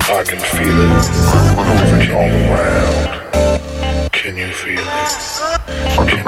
I can feel it moving all around. Can you feel it? Can